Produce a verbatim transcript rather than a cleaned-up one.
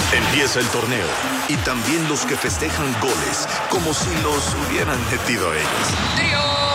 Empieza el torneo y también los que festejan goles como si los hubieran metido ellos. ¡Tío!